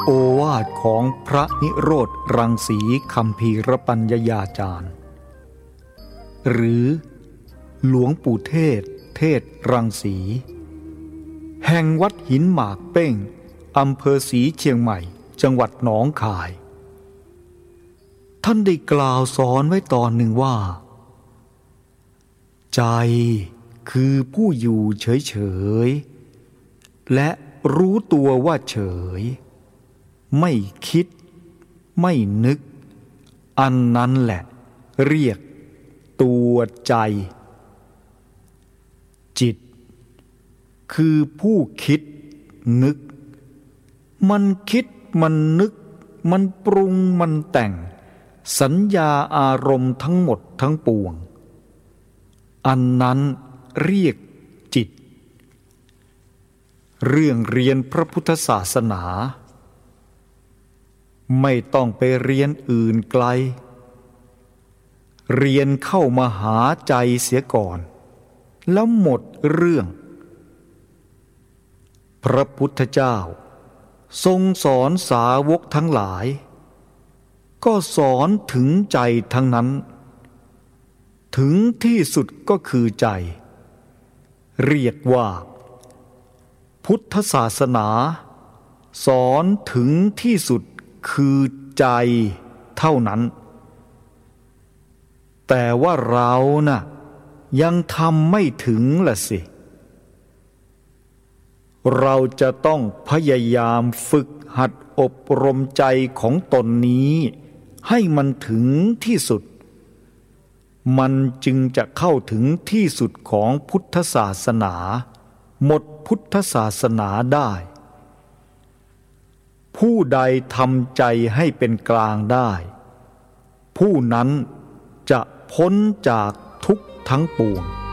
โอวาทของพระนิโรธรังสีคัมภีรปัญญาจารย์หรือหลวงปู่เทศเทศรังสีแห่งวัดหินหมากเป้งอำเภอศรีเชียงใหม่จังหวัดหนองคายท่านได้กล่าวสอนไว้ตอนหนึ่งว่าใจคือผู้อยู่เฉยๆและรู้ตัวว่าเฉยไม่คิดไม่นึกอันนั้นแหละเรียกตัวใจจิตคือผู้คิดนึกมันคิดมันนึกมันปรุงมันแต่งสัญญาอารมณ์ทั้งหมดทั้งปวงอันนั้นเรียกจิตเรื่องเรียนพระพุทธศาสนาไม่ต้องไปเรียนอื่นไกลเรียนเข้ามาหาใจเสียก่อนแล้วหมดเรื่องพระพุทธเจ้าทรงสอนสาวกทั้งหลายก็สอนถึงใจทั้งนั้นถึงที่สุดก็คือใจเรียกว่าพุทธศาสนาสอนถึงที่สุดคือใจเท่านั้นแต่ว่าเราน่ะยังทำไม่ถึงล่ะสิเราจะต้องพยายามฝึกหัดอบรมใจของตนนี้ให้มันถึงที่สุดมันจึงจะเข้าถึงที่สุดของพุทธศาสนาหมดพุทธศาสนาได้ผู้ใดทำใจให้เป็นกลางได้ผู้นั้นจะพ้นจากทุกข์ทั้งปวง